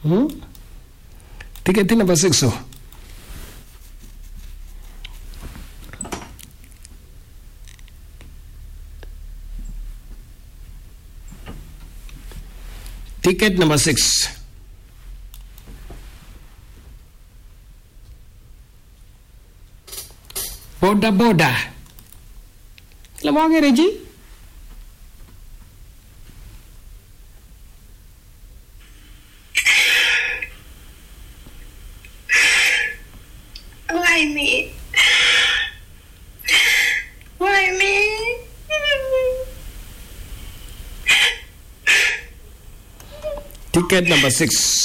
Ticket number 6. So. Ticket number 6. Boda. Lamang Reggie. Why me? Ticket number 6.